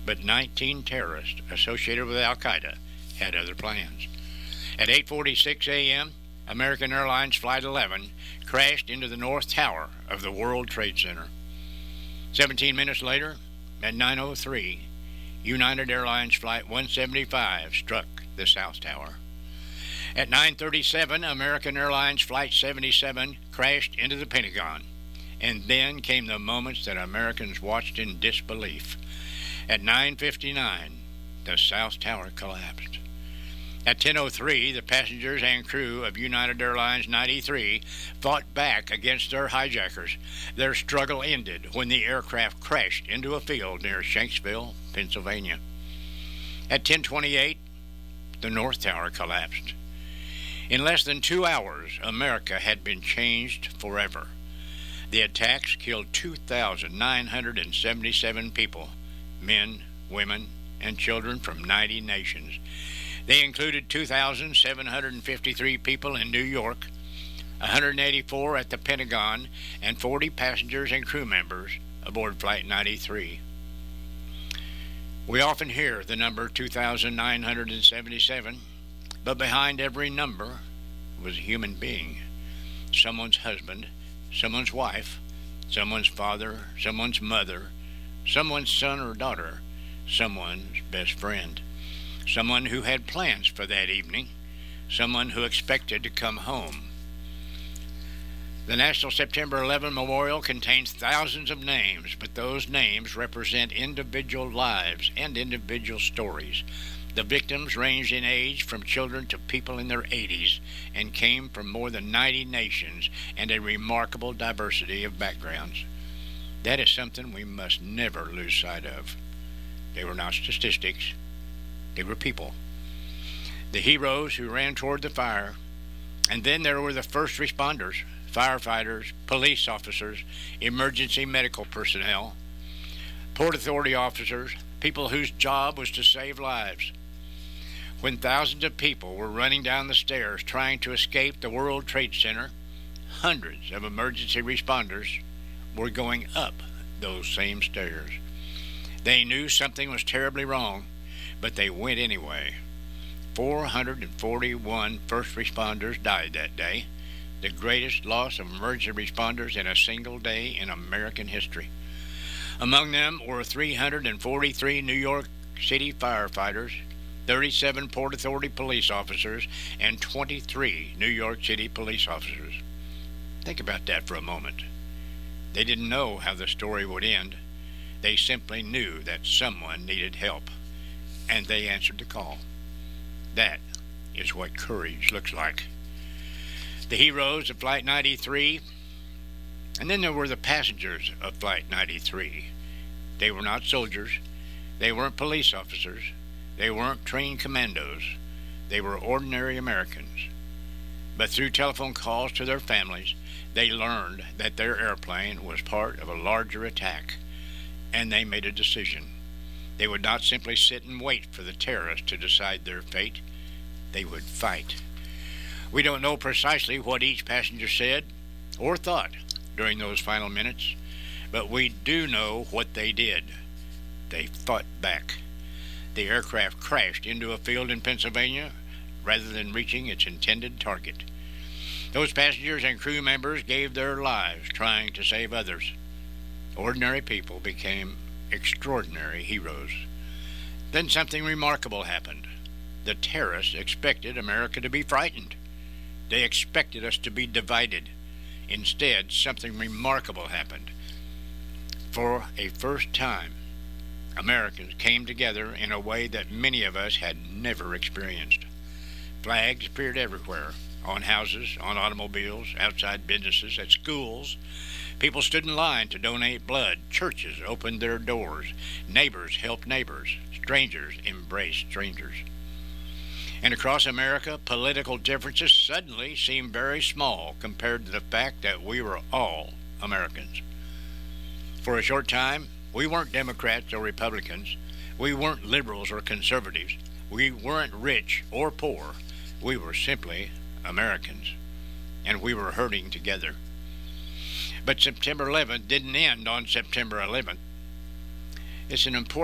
but 19 terrorists associated with Al Qaeda had other plans. At 8:46 a.m., American Airlines Flight 11 crashed into the North Tower of the World Trade Center. 17 minutes later, at 9:03, United Airlines Flight 175 struck the South Tower. At 9:37, American Airlines Flight 77 crashed into the Pentagon. And then came the moments that Americans watched in disbelief. At 9:59, the South Tower collapsed. At 10:03, the passengers and crew of United Airlines 93 fought back against their hijackers. Their struggle ended when the aircraft crashed into a field near Shanksville, Pennsylvania. At 10:28, the North Tower collapsed. In less than 2 hours, America had been changed forever. The attacks killed 2,977 people, men, women, and children from 90 nations. They included 2,753 people in New York, 184 at the Pentagon, and 40 passengers and crew members aboard Flight 93. We often hear the number 2,977, but behind every number was a human being, someone's husband, someone's wife, someone's father, someone's mother, someone's son or daughter, someone's best friend, someone who had plans for that evening, someone who expected to come home. The National September 11 Memorial contains thousands of names, but those names represent individual lives and individual stories. The victims ranged in age from children to people in their 80s and came from more than 90 nations and a remarkable diversity of backgrounds. That is something we must never lose sight of. They were not statistics. They were people. The heroes who ran toward the fire. And then there were the first responders, firefighters, police officers, emergency medical personnel, Port Authority officers, people whose job was to save lives. When thousands of people were running down the stairs trying to escape the World Trade Center, hundreds of emergency responders were going up those same stairs. They knew something was terribly wrong, but they went anyway. 441 first responders died that day, the greatest loss of emergency responders in a single day in American history. Among them were 343 New York City firefighters, 37 Port Authority police officers, and 23 New York City police officers. Think about that for a moment. They didn't know how the story would end. They simply knew that someone needed help, and they answered the call. That is what courage looks like. The heroes of Flight 93, and then there were the passengers of Flight 93. They were not soldiers. They weren't police officers. They weren't trained commandos. They were ordinary Americans. But through telephone calls to their families, they learned that their airplane was part of a larger attack, and they made a decision. They would not simply sit and wait for the terrorists to decide their fate. They would fight. We don't know precisely what each passenger said or thought during those final minutes, but we do know what they did. They fought back. The aircraft crashed into a field in Pennsylvania rather than reaching its intended target. Those passengers and crew members gave their lives trying to save others. Ordinary people became extraordinary heroes. Then something remarkable happened. The terrorists expected America to be frightened. They expected us to be divided. Instead, something remarkable happened. For a first time, Americans came together in a way that many of us had never experienced. Flags appeared everywhere, on houses, on automobiles, outside businesses, at schools. People stood in line to donate blood. Churches opened their doors. Neighbors helped neighbors. Strangers embraced strangers. And across America, political differences suddenly seemed very small compared to the fact that we were all Americans. For a short time, we weren't Democrats or Republicans. We weren't liberals or conservatives. We weren't rich or poor. We were simply Americans. And we were hurting together. But September 11th didn't end on September 11th. It's an important